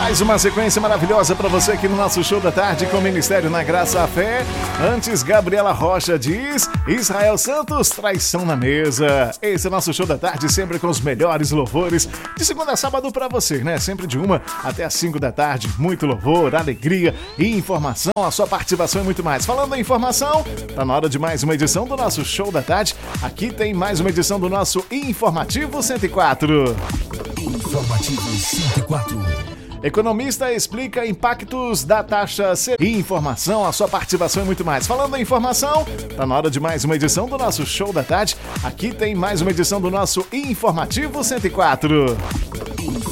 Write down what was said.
Mais uma sequência maravilhosa para você aqui no nosso Show da Tarde com o Ministério na Graça a Fé. Antes, Gabriela Rocha diz: Israel Santos, traição na mesa. Esse é o nosso Show da Tarde, sempre com os melhores louvores, de segunda a sábado para você, né? Sempre de 1 até as 5 da tarde. Muito louvor, alegria e informação, a sua participação e muito mais. Falando em informação, tá na hora de mais uma edição do nosso Show da Tarde. Aqui tem mais uma edição do nosso Informativo 104. Informativo 104. Economista explica impactos da taxa Selic. Informação, a sua participação e muito mais. Falando em informação, tá na hora de mais uma edição do nosso Show da Tarde. Aqui tem mais uma edição do nosso Informativo 104.